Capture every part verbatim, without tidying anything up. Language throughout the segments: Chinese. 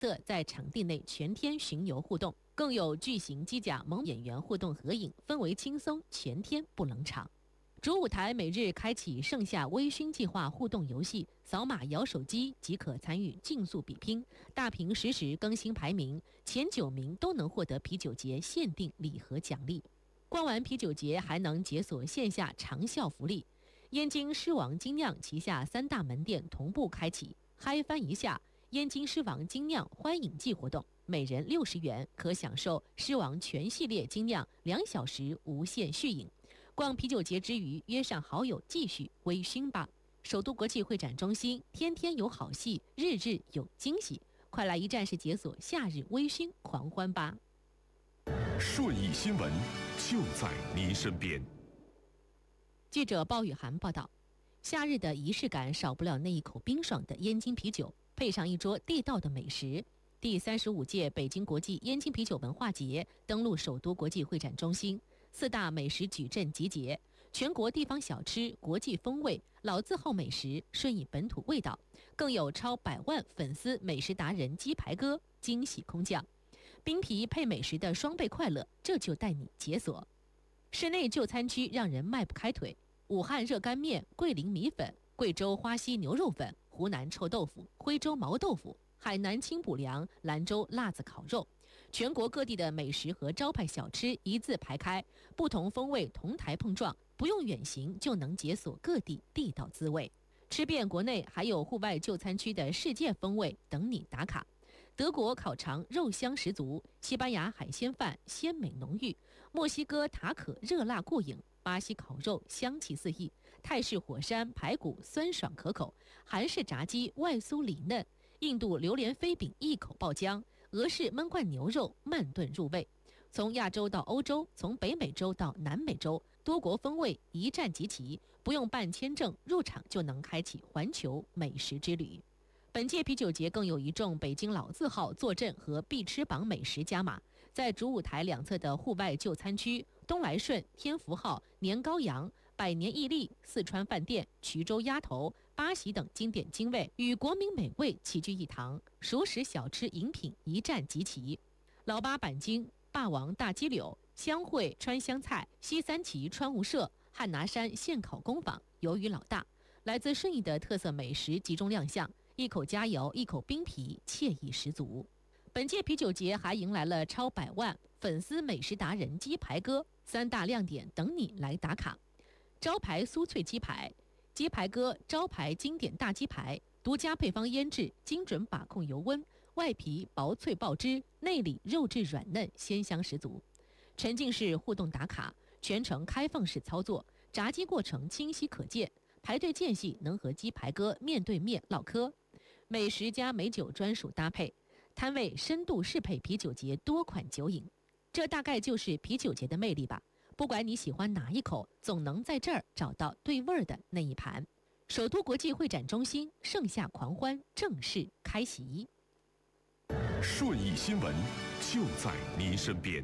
的在场地内全天巡游互动，更有巨型机甲萌演员互动合影，氛围轻松，全天不冷场。主舞台每日开启盛夏微醺计划互动游戏，扫码摇手机即可参与竞速比拼，大屏实时更新排名，前九名都能获得啤酒节限定礼盒奖励。逛完啤酒节还能解锁线下长效福利，燕京狮王精酿旗下三大门店同步开启，嗨翻一下燕京狮王精酿欢饮季活动，每人六十元可享受狮王全系列精酿两小时无限续饮。逛啤酒节之余，约上好友继续微醺吧。首都国际会展中心天天有好戏，日日有惊喜，快来一站式解锁夏日微醺狂欢吧。 顺义新闻就在您身边。 记者鲍雨涵报道，夏日的仪式感少不了那一口冰爽的燕京啤酒，配上一桌地道的美食。第三十五届北京国际燕京啤酒文化节登陆首都国际会展中心，四大美食矩阵集结，全国地方小吃、国际风味、老字号美食、顺义本土味道，更有超百万粉丝美食达人鸡排哥惊喜空降。冰啤配美食的双倍快乐，这就带你解锁。室内就餐区让人迈不开腿，武汉热干面、桂林米粉、贵州花溪牛肉粉、湖南臭豆腐、徽州毛豆腐、海南清补凉、兰州辣子烤肉，全国各地的美食和招牌小吃一字排开，不同风味同台碰撞，不用远行就能解锁各地地道滋味。吃遍国内还有户外就餐区的世界风味等你打卡。德国烤肠肉香十足，西班牙海鲜饭鲜美浓郁，墨西哥塔可热辣过瘾，巴西烤肉香气四溢，泰式火山排骨酸爽可口，韩式炸鸡外酥里嫩，印度榴莲飞饼一口爆浆，俄式焖罐牛肉慢炖入味。从亚洲到欧洲，从北美洲到南美洲，多国风味一站集齐，不用办签证，入场就能开启环球美食之旅。本届啤酒节更有一众北京老字号坐镇和必吃榜美食加码，在主舞台两侧的户外就餐区，东来顺、天福号、年糕羊、百年屹立、四川饭店、衢州鸭头、八喜等经典精味与国民美味齐聚一堂，熟食小吃饮品一站集齐。老八板筋、霸王大鸡柳、湘汇川湘菜、西三旗川吴社、汉拿山现烤工坊、鱿鱼老大，来自顺义的特色美食集中亮相，一口佳肴，一口冰啤，惬意十足。本届啤酒节还迎来了超百万粉丝美食达人鸡排哥，三大亮点等你来打卡。招牌酥脆鸡排，鸡排哥招牌经典大鸡排，独家配方腌制，精准把控油温，外皮薄脆爆汁，内里肉质软嫩，鲜香十足。沉浸式互动打卡，全程开放式操作，炸鸡过程清晰可见，排队间隙能和鸡排哥面对面唠嗑。美食加美酒专属搭配，摊位深度适配啤酒节多款酒饮，这大概就是啤酒节的魅力吧。不管你喜欢哪一口，总能在这儿找到对味儿的那一盘。首都国际会展中心盛夏狂欢正式开席。 顺义新闻就在您身边。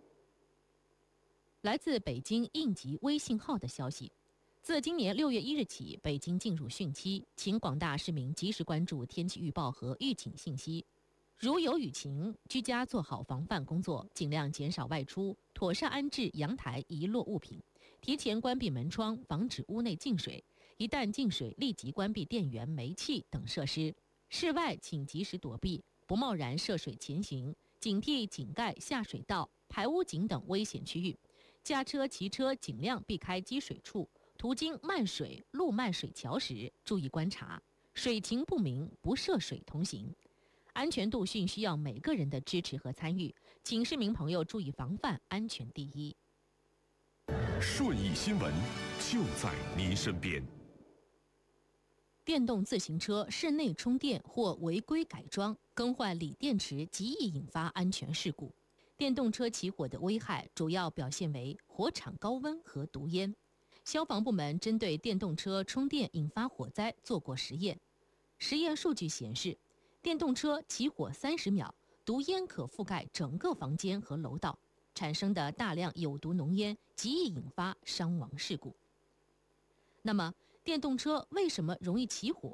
来自北京应急微信号的消息，自今年六月一日起，北京进入汛期，请广大市民及时关注天气预报和预警信息。如有雨情，居家做好防范工作，尽量减少外出，妥善安置阳台遗落物品，提前关闭门窗，防止屋内进水。一旦进水，立即关闭电源、煤气等设施。室外请及时躲避，不贸然涉水前行，警惕井盖、下水道、排污井等危险区域。驾车、骑车尽量避开积水处，途经漫水、路漫水桥时，注意观察，水情不明，不涉水同行。安全度训需要每个人的支持和参与，请市民朋友注意防范，安全第一。 顺义新闻就在您身边。 电动自行车室内充电或违规改装、更换锂电池极易引发安全事故。电动车起火的危害主要表现为火场高温和毒烟。消防部门针对电动车充电引发火灾做过实验，实验数据显示，电动车起火三十秒，毒烟可覆盖整个房间和楼道，产生的大量有毒浓烟极易引发伤亡事故。那么，电动车为什么容易起火？